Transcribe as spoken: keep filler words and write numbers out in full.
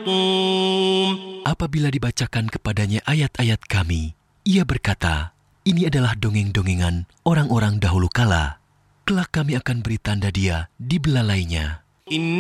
الْخُرْطُومِ. Apabila dibacakan kepadanya ayat-ayat kami, ia berkata, ini adalah dongeng-dongengan orang-orang dahulu kala. Kelak kami akan beri tanda dia di belalainya.